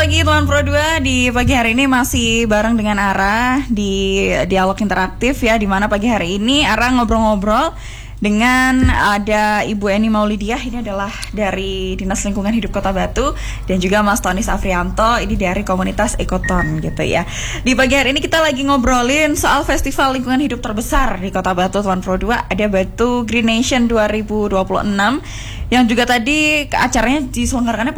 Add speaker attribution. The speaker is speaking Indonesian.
Speaker 1: pagi Tuan Pro 2. Di pagi hari ini masih bareng dengan Ara di Dialog Interaktif ya, di mana pagi hari ini Ara ngobrol-ngobrol dengan ada Ibu Eni Maulidiah, ini adalah dari Dinas Lingkungan Hidup Kota Batu, dan juga Mas Tony Afrianto, ini dari komunitas Ekoton gitu ya. Di pagi hari ini kita lagi ngobrolin soal festival lingkungan hidup terbesar di Kota Batu, Tuan Pro 2. Ada Batu Green Nation 2026 yang juga tadi acaranya diselenggarakannya